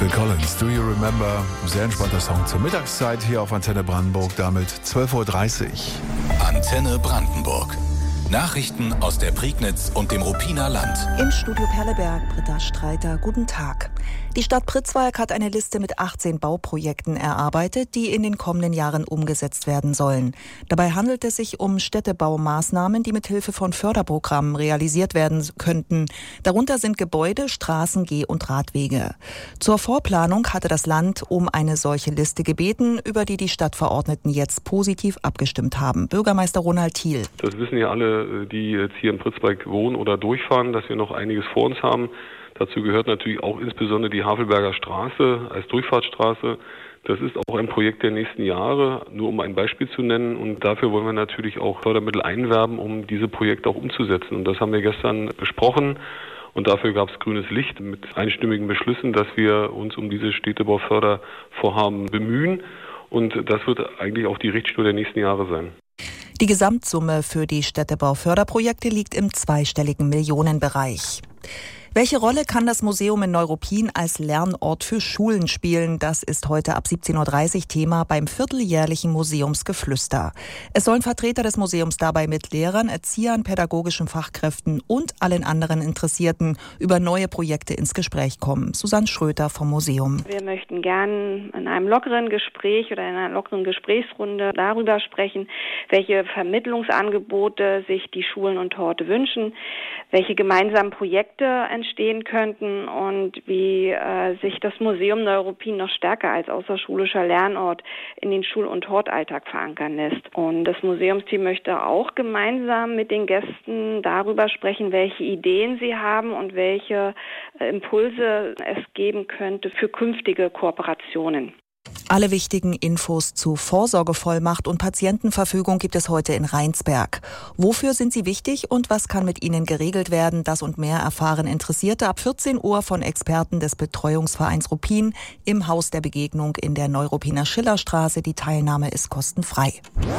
Phil Collins, Do You Remember? Sehr entspannter Song zur Mittagszeit hier auf Antenne Brandenburg, damit 12.30 Uhr. Antenne Brandenburg. Nachrichten aus der Prignitz und dem Ruppiner Land. Im Studio Perleberg, Britta Streiter, guten Tag. Die Stadt Pritzwalk hat eine Liste mit 18 Bauprojekten erarbeitet, die in den kommenden Jahren umgesetzt werden sollen. Dabei handelt es sich um Städtebaumaßnahmen, die mit Hilfe von Förderprogrammen realisiert werden könnten. Darunter sind Gebäude, Straßen, Geh- und Radwege. Zur Vorplanung hatte das Land um eine solche Liste gebeten, über die die Stadtverordneten jetzt positiv abgestimmt haben. Bürgermeister Ronald Thiel. Das wissen ja alle, die jetzt hier in Pritzwalk wohnen oder durchfahren, dass wir noch einiges vor uns haben. Dazu gehört natürlich auch insbesondere die Havelberger Straße als Durchfahrtsstraße. Das ist auch ein Projekt der nächsten Jahre, nur um ein Beispiel zu nennen. Und dafür wollen wir natürlich auch Fördermittel einwerben, um diese Projekte auch umzusetzen. Und das haben wir gestern besprochen. Und dafür gab es grünes Licht mit einstimmigen Beschlüssen, dass wir uns um diese Städtebaufördervorhaben bemühen. Und das wird eigentlich auch die Richtschnur der nächsten Jahre sein. Die Gesamtsumme für die Städtebauförderprojekte liegt im zweistelligen Millionenbereich. Welche Rolle kann das Museum in Neuruppin als Lernort für Schulen spielen? Das ist heute ab 17.30 Uhr Thema beim vierteljährlichen Museumsgeflüster. Es sollen Vertreter des Museums dabei mit Lehrern, Erziehern, pädagogischen Fachkräften und allen anderen Interessierten über neue Projekte ins Gespräch kommen. Susanne Schröter vom Museum. Wir möchten gern in einem lockeren Gespräch oder in einer lockeren Gesprächsrunde darüber sprechen, welche Vermittlungsangebote sich die Schulen und Horte wünschen, welche gemeinsamen Projekte entstehen könnten und wie sich das Museum Neuruppin noch stärker als außerschulischer Lernort in den Schul- und Hortalltag verankern lässt. Und das Museumsteam möchte auch gemeinsam mit den Gästen darüber sprechen, welche Ideen sie haben und welche Impulse es geben könnte für künftige Kooperationen. Alle wichtigen Infos zu Vorsorgevollmacht und Patientenverfügung gibt es heute in Rheinsberg. Wofür sind sie wichtig und was kann mit ihnen geregelt werden? Das und mehr erfahren Interessierte ab 14 Uhr von Experten des Betreuungsvereins Ruppin im Haus der Begegnung in der Neuruppiner Schillerstraße. Die Teilnahme ist kostenfrei.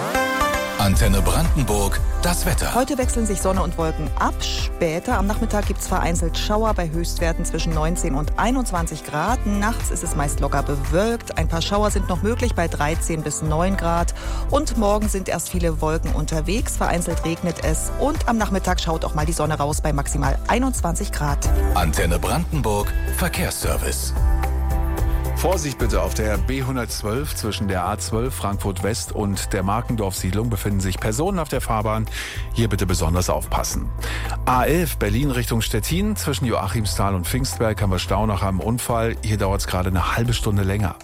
Antenne Brandenburg, das Wetter. Heute wechseln sich Sonne und Wolken ab. Später am Nachmittag gibt es vereinzelt Schauer bei Höchstwerten zwischen 19 und 21 Grad. Nachts ist es meist locker bewölkt. Ein paar Schauer sind noch möglich bei 13 bis 9 Grad. Und morgen sind erst viele Wolken unterwegs. Vereinzelt regnet es. Und am Nachmittag schaut auch mal die Sonne raus bei maximal 21 Grad. Antenne Brandenburg, Verkehrsservice. Vorsicht bitte, auf der B112 zwischen der A12 Frankfurt West und der Markendorf-Siedlung befinden sich Personen auf der Fahrbahn. Hier bitte besonders aufpassen. A11 Berlin Richtung Stettin zwischen Joachimsthal und Pfingstberg haben wir Stau nach einem Unfall. Hier dauert es gerade eine halbe Stunde länger.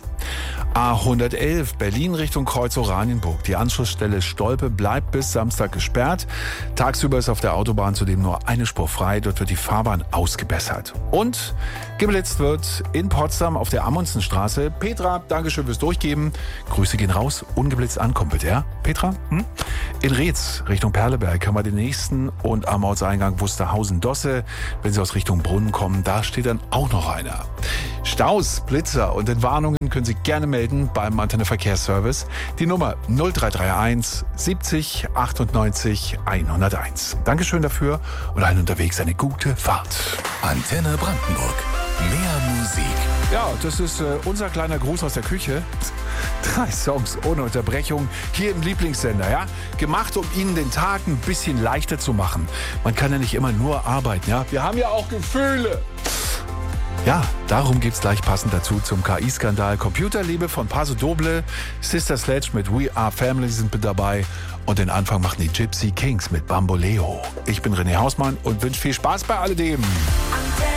A111 Berlin Richtung Kreuz Oranienburg. Die Anschlussstelle Stolpe bleibt bis Samstag gesperrt. Tagsüber ist auf der Autobahn zudem nur eine Spur frei. Dort wird die Fahrbahn ausgebessert. Und geblitzt wird in Potsdam auf der Amundsenstraße. Petra, Dankeschön fürs Durchgeben. Grüße gehen raus. Ungeblitzt ankommen bitte, ja? Petra? In Reetz Richtung Perleberg haben wir den nächsten und am Ortseingang Wusterhausen-Dosse. Wenn Sie aus Richtung Brunnen kommen, da steht dann auch noch einer. Staus, Blitzer und Entwarnungen können Sie gerne melden beim Antenne Verkehrsservice. Die Nummer 0331 70 98 101. Dankeschön dafür und allen unterwegs eine gute Fahrt. Antenne Brandenburg, mehr Musik. Ja, das ist unser kleiner Gruß aus der Küche. 3 Songs ohne Unterbrechung hier im Lieblingssender, ja? Gemacht, um Ihnen den Tag ein bisschen leichter zu machen. Man kann ja nicht immer nur arbeiten, ja? Wir haben ja auch Gefühle. Ja, darum gibt's gleich passend dazu zum KI-Skandal Computerliebe von Paso Doble. Sister Sledge mit We Are Family sind mit dabei. Und den Anfang machen die Gypsy Kings mit Bamboleo. Ich bin René Hausmann und wünsche viel Spaß bei alledem.